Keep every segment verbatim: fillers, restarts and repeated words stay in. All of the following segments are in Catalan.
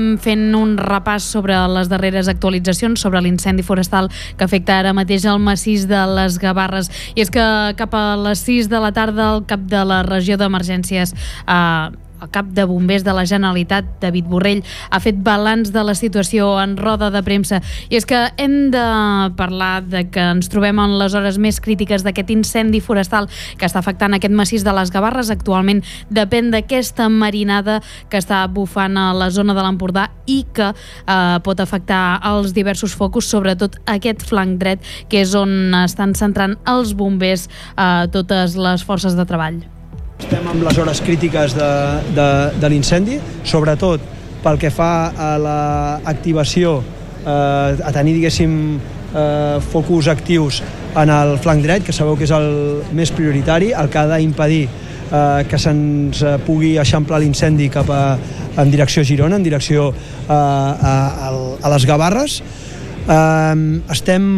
Fent un repàs sobre les darreres actualitzacions sobre l'incendi forestal que afecta ara mateix el massís de les Gavarres. I és que cap a les sis de la tarda el cap de la regió d'emergències eh, el cap de bombers de la Generalitat, David Borrell, ha fet balanç de la situació en roda de premsa. I és que hem de parlar de que ens trobem en les hores més crítiques d'aquest incendi forestal que està afectant aquest massís de les Gavarres. Actualment depèn d'aquesta marinada que està bufant a la zona de l'Empordà i que eh, pot afectar els diversos focus, sobretot aquest flanc dret, que és on estan centrant els bombers eh, totes les forces de treball. Estem amb les hores crítiques de, de, de l'incendi, sobretot pel que fa a l'activació, eh, a tenir, diguéssim, eh, focus actius en el flanc dret, que sabeu que és el més prioritari, el que ha d'impedir eh, que se'ns pugui eixamplar l'incendi cap a, en direcció Girona, en direcció eh, a, a, a les Gavarres. Eh, estem...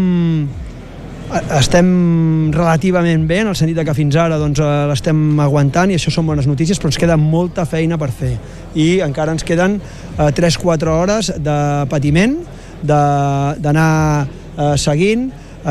estem relativament bé, en el sentit que fins ara doncs, l'estem aguantant i això són bones notícies, però ens queda molta feina per fer i encara ens queden eh, tres a quatre hores de patiment, d'anar eh, seguint.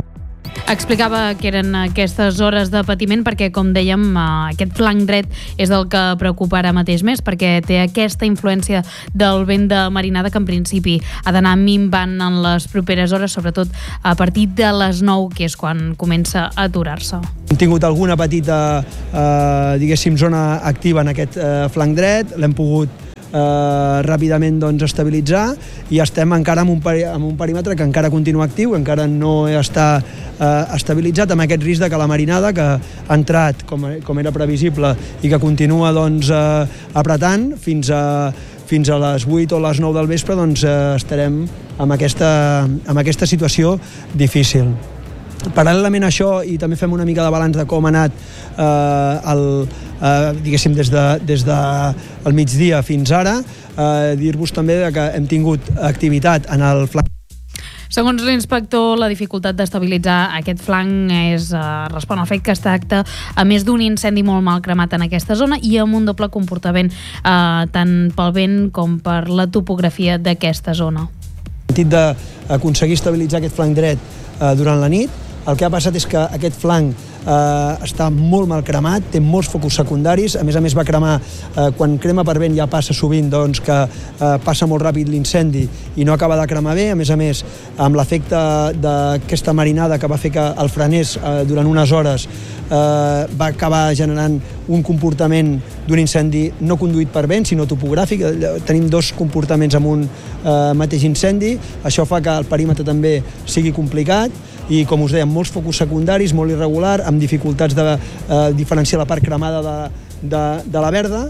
Explicava que eren aquestes hores de patiment perquè, com dèiem, aquest flanc dret és el que preocupa ara mateix més, perquè té aquesta influència del vent de marinada que en principi ha d'anar minvant en les properes hores, sobretot a partir de les nou, que és quan comença a aturar-se. Hem tingut alguna petita, eh, diguéssim, zona activa en aquest eh, flanc dret, l'hem pogut Eh, ràpidament doncs, estabilitzar i estem encara amb un, peri amb un perímetre que encara continua actiu, encara no està eh, estabilitzat, amb aquest risc de que la marinada, que ha entrat com, com era previsible i que continua doncs, eh, apretant fins a, fins a les vuit o les nou del vespre, doncs, eh, estarem amb aquesta, amb aquesta situació difícil. Paral·lelament a això, i també fem una mica de balanç de com ha anat eh, el, eh, diguéssim, des de, des de el migdia fins ara, eh, dir-vos també que hem tingut activitat en el flanc. Segons l'inspector, la dificultat d'estabilitzar aquest flanc és, eh, respon al fet que es tracta a més d'un incendi molt mal cremat en aquesta zona i amb un doble comportament eh, tant pel vent com per la topografia d'aquesta zona. En sentit d'aconseguir estabilitzar aquest flanc dret eh, durant la nit, el que ha passat és que aquest flanc eh, està molt mal cremat, té molts focus secundaris, a més a més va cremar, eh, quan crema per vent ja passa sovint doncs, que eh, passa molt ràpid l'incendi i no acaba de cremar bé, a més a més amb l'efecte d'aquesta marinada que va fer que el frenés eh, durant unes hores eh, va acabar generant un comportament d'un incendi no conduït per vent, sinó topogràfic. Tenim dos comportaments amb un eh, mateix incendi, això fa que el perímetre també sigui complicat i, com us deia, molts focus secundaris, molt irregular, amb dificultats de eh, diferenciar la part cremada de, de, de la verda.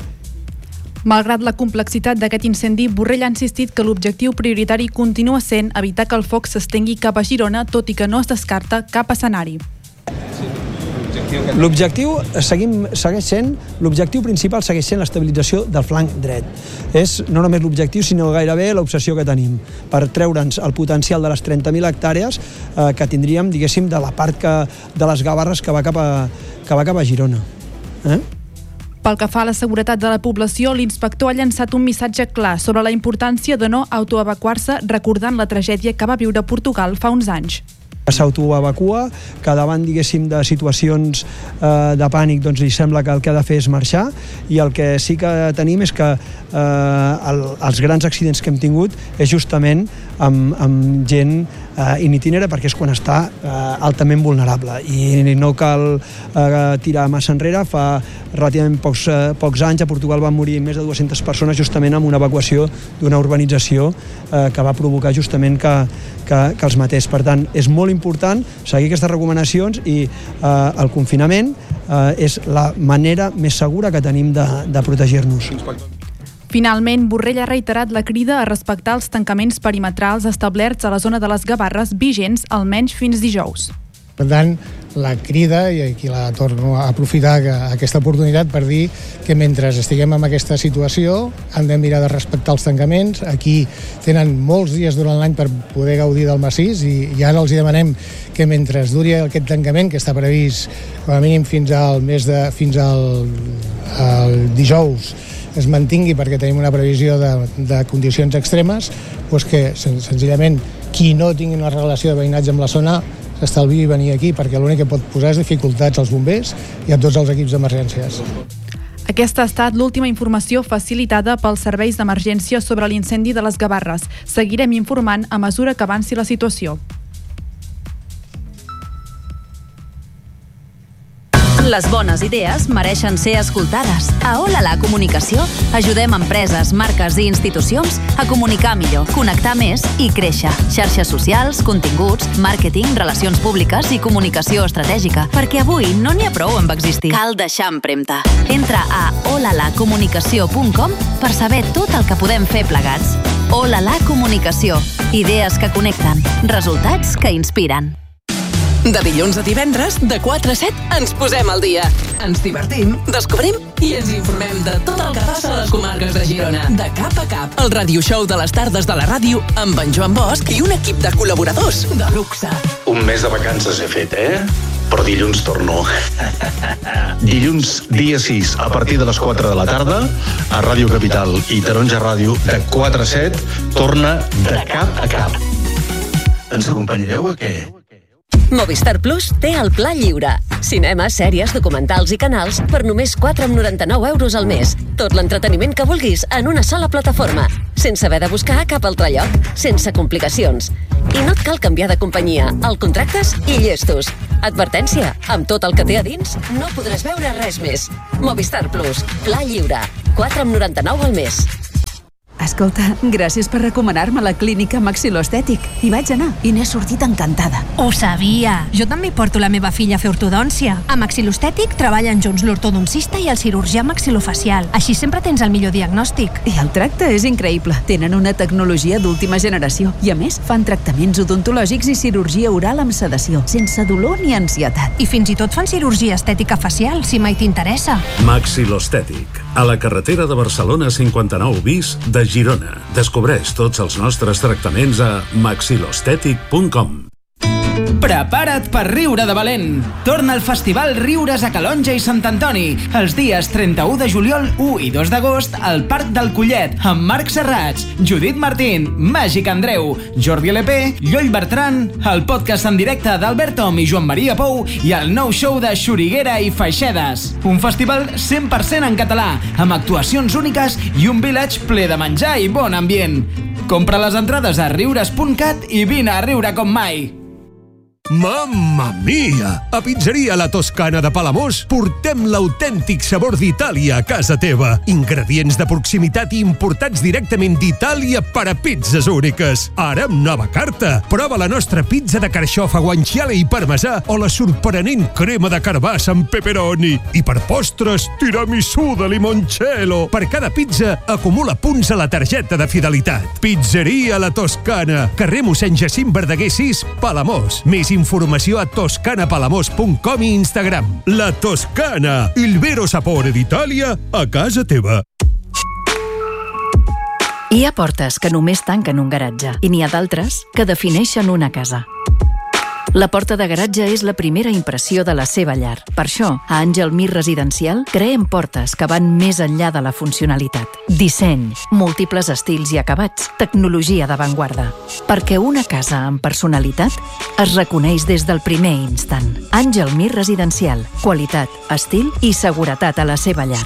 Malgrat la complexitat d'aquest incendi, Borrell ha insistit que l'objectiu prioritari continua sent evitar que el foc s'estengui cap a Girona, tot i que no es descarta cap escenari. L'objectiu segueix sent, l'objectiu principal segueix sent l'estabilització del flanc dret. És no només l'objectiu, sinó gairebé l'obsessió que tenim per treure'ns el potencial de les trenta mil hectàrees eh, que tindríem, diguéssim, de la part que, de les Gavarres que va cap a, que va cap a Girona. Eh? Pel que fa a la seguretat de la població, l'inspector ha llançat un missatge clar sobre la importància de no autoevacuar-se, recordant la tragèdia que va viure Portugal fa uns anys. S'autoevacua, que davant, diguéssim, de situacions eh, de pànic, doncs li sembla que el que ha de fer és marxar, i el que sí que tenim és que eh, el, els grans accidents que hem tingut és justament amb, amb gent eh, in itinere, perquè és quan està eh, altament vulnerable i no cal eh, tirar massa enrere. Fa relativament pocs, eh, pocs anys a Portugal van morir més de dues-centes persones justament amb una evacuació d'una urbanització eh, que va provocar justament que, que, que els matés. Per tant, és molt important seguir aquestes recomanacions i eh, el confinament eh, és la manera més segura que tenim de, de protegir-nos. Finalment, Borrell ha reiterat la crida a respectar els tancaments perimetrals establerts a la zona de les Gavarres, vigents almenys fins dijous. Per tant, la crida, i aquí la torno a aprofitar aquesta oportunitat per dir que mentre estiguem en aquesta situació hem de mirar de respectar els tancaments. Aquí tenen molts dies durant l'any per poder gaudir del massís i, i ara els demanem que mentre es duri aquest tancament, que està previst com a mínim fins al mes de, fins al, al dijous, es mantingui perquè tenim una previsió de, de condicions extremes, doncs que sen senzillament qui no tingui una relació de veïnatge amb la zona s'estalviï venir aquí, perquè l'únic que pot posar és dificultats als bombers i a tots els equips d'emergències. Aquesta ha estat l'última informació facilitada pels serveis d'emergència sobre l'incendi de les Gavarres. Seguirem informant a mesura que avanci la situació. Les bones idees mereixen ser escoltades. A Olala Comunicació ajudem empreses, marques i institucions a comunicar millor, connectar més i créixer. Xarxes socials, continguts, màrqueting, relacions públiques i comunicació estratègica. Perquè avui no n'hi ha prou amb existir. Cal deixar empremta. Entra a olala comunicació punt com per saber tot el que podem fer plegats. Olala Comunicació. Idees que connecten. Resultats que inspiren. De dilluns a divendres, de quatre a set, ens posem al dia. Ens divertim, descobrim i ens informem de tot el que passa a les comarques de Girona. De cap a cap. El radio show de les tardes de la ràdio amb en Joan Bosch i un equip de col·laboradors de luxe. Un mes de vacances he fet, eh? Però dilluns torno. Dilluns, dia sis, a partir de les quatre de la tarda, a Ràdio Capital i Taronja Ràdio, de quatre a set, torna de cap a cap. Ens acompanyareu a què? Movistar Plus té el pla lliure. Cinema, sèries, documentals i canals per només quatre coma noranta-nou euros al mes. Tot l'entreteniment que vulguis en una sola plataforma, sense haver de buscar a cap altre lloc, sense complicacions. I no et cal canviar de companyia. El contractes i llestos. Advertència, amb tot el que té a dins, no podràs veure res més. Movistar Plus, pla lliure. quatre coma noranta-nou al mes. Escolta, gràcies per recomanar-me la clínica Maxil·loestètic. Hi vaig anar i n'he sortit encantada. Ho sabia. Jo també porto la meva filla a fer ortodòncia. A Maxil·loestètic treballen junts l'ortodoncista i el cirurgià maxilofacial. Així sempre tens el millor diagnòstic. I el tracte és increïble. Tenen una tecnologia d'última generació. I a més, fan tractaments odontològics i cirurgia oral amb sedació, sense dolor ni ansietat. I fins i tot fan cirurgia estètica facial, si mai t'interessa. Maxil·loestètic. A la carretera de Barcelona cinquanta-nou bis de Girona. Descobreix tots els nostres tractaments a maxil·loestètic punt com. Prepara't per riure de valent. Torna al Festival Riures a Calonja i Sant Antoni els dies trenta-u de juliol, u i dos d'agost al Parc del Collet amb Marc Serrats, Judit Martín, Màgic Andreu, Jordi L P, Lloll Bertran, el podcast en directe d'Albert Tom i Joan Maria Pou i el nou show de Xuriguera i Faixedes. Un festival cent per cent en català, amb actuacions úniques i un village ple de menjar i bon ambient. Compra les entrades a riures punt cat i vine a riure com mai. Mamma mia! A Pizzeria La Toscana de Palamós portem l'autèntic sabor d'Itàlia a casa teva. Ingredients de proximitat i importats directament d'Itàlia per a pizzas úniques. Ara amb nova carta. Prova la nostra pizza de carxofa, guanciale i parmesà o la sorprenent crema de carbassa amb pepperoni. I per postres, tiramisù de limoncello. Per cada pizza, acumula punts a la targeta de fidelitat. Pizzeria La Toscana. Carrer Mossèn Jacint Verdaguer sis, Palamós. Més informació a toscana palamós punt com i Instagram. La Toscana, il vero sapore d'Itàlia a casa teva. Hi ha portes que només tanquen un garatge i n'hi ha d'altres que defineixen una casa. La porta de garatge és la primera impressió de la seva llar. Per això, a Àngel Mir Residencial creem portes que van més enllà de la funcionalitat. Disseny, múltiples estils i acabats, tecnologia d'avantguarda. Perquè una casa amb personalitat es reconeix des del primer instant. Àngel Mir Residencial. Qualitat, estil i seguretat a la seva llar.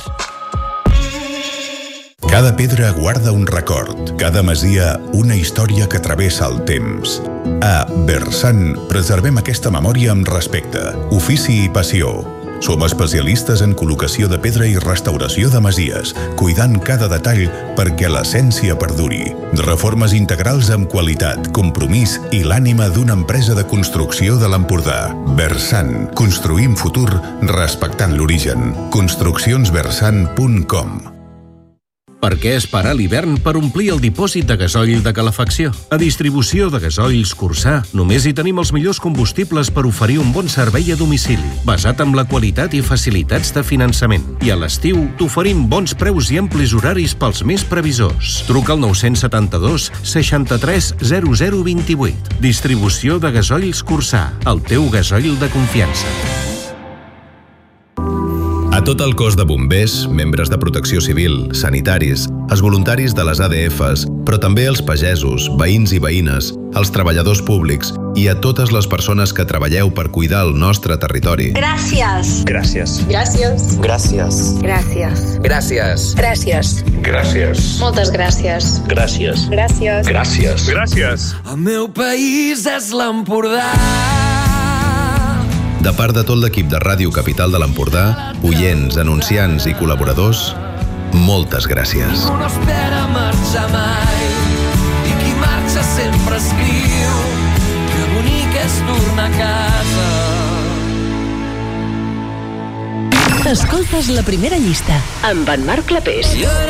Cada pedra guarda un record, cada masia una història que travessa el temps. A Bersan preservem aquesta memòria amb respecte, ofici i passió. Som especialistes en col·locació de pedra i restauració de masies, cuidant cada detall perquè l'essència perduri. Reformes integrals amb qualitat, compromís i l'ànima d'una empresa de construcció de l'Empordà. Bersan. Construïm futur respectant l'origen. construccions bersan punt com. Per què esperar l'hivern per omplir el dipòsit de gasoil de calefacció? A Distribució de Gasoils Cursà només hi tenim els millors combustibles per oferir un bon servei a domicili, basat en la qualitat i facilitats de finançament. I a l'estiu t'oferim bons preus i amplis horaris pels més previsors. Truca al nou setanta-dos seixanta-tres zero zero vint-i-vuit. Distribució de Gasoils Cursà, el teu gasoil de confiança. A tot el cos de bombers, membres de protecció civil, sanitaris, els voluntaris de les A D Fs, però també els pagesos, veïns i veïnes, els treballadors públics i a totes les persones que treballeu per cuidar el nostre territori. Gràcies. Gràcies. Gràcies. Gràcies. Gràcies. Gràcies. Gràcies. Gràcies. Moltes gràcies. Gràcies. Gràcies. Gràcies. Gràcies. El meu país és l'Empordà. De part de tot l'equip de Ràdio Capital de l'Empordà, oients, anunciants i col·laboradors, moltes gràcies. Ningú no espera marxar mai i qui marxa sempre escriu que bonic és tornar a casa. Escoltes La Primera Llista amb en Marc Clapés.